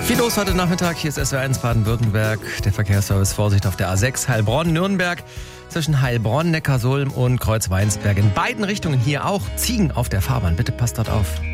Viel los heute Nachmittag. Hier ist SWR1 Baden-Württemberg. Der Verkehrsservice. Vorsicht auf der A6 Heilbronn-Nürnberg. Zwischen Heilbronn, Neckarsulm und Kreuzweinsberg. In beiden Richtungen hier auch Ziegen auf der Fahrbahn. Bitte passt dort auf.